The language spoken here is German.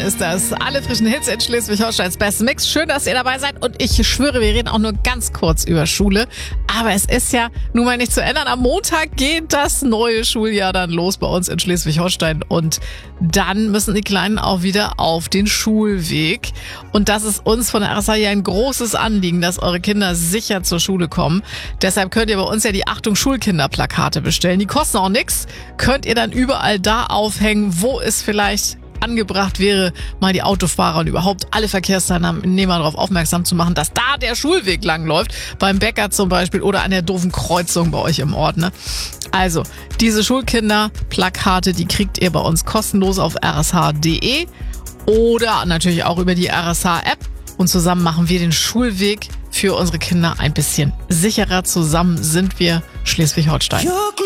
ist das. Alle frischen Hits in Schleswig-Holsteins Best Mix. Schön, dass ihr dabei seid. Und ich schwöre, wir reden auch nur ganz kurz über Schule. Aber es ist ja nun mal nicht zu ändern. Am Montag geht das neue Schuljahr dann los bei uns in Schleswig-Holstein. Und dann müssen die Kleinen auch wieder auf den Schulweg. Und das ist uns von der RSA ja ein großes Anliegen, dass eure Kinder sicher zur Schule kommen. Deshalb könnt ihr bei uns ja die Achtung Schulkinder-Plakate bestellen. Die kosten auch nichts. Könnt ihr dann überall da aufhängen, wo es vielleicht angebracht wäre, mal die Autofahrer und überhaupt alle Verkehrsteilnehmer darauf aufmerksam zu machen, dass da der Schulweg langläuft, beim Bäcker zum Beispiel oder an der doofen Kreuzung bei euch im Ort. Ne? Also, diese Schulkinder-Plakate, die kriegt ihr bei uns kostenlos auf rsh.de oder natürlich auch über die RSH-App. Und zusammen machen wir den Schulweg für unsere Kinder ein bisschen sicherer. Zusammen sind wir Schleswig-Holstein.